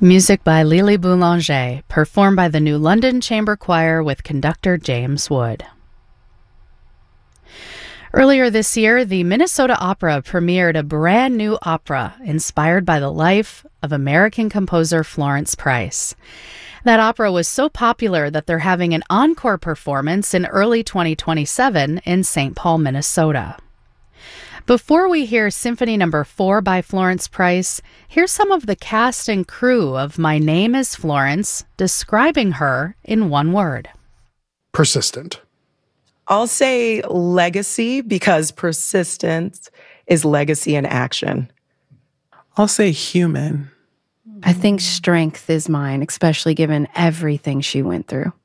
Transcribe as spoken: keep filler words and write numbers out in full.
Music by Lily Boulanger, performed by the New London Chamber Choir with conductor James Wood. Earlier this year, the Minnesota Opera premiered a brand new opera inspired by the life of American composer Florence Price. That opera was so popular that they're having an encore performance in early twenty twenty-seven in Saint Paul, Minnesota. Before we hear Symphony Number four by Florence Price, here's some of the cast and crew of My Name is Florence describing her in one word. Persistent. I'll say legacy because persistence is legacy in action. I'll say human. I think strength is mine, especially given everything she went through.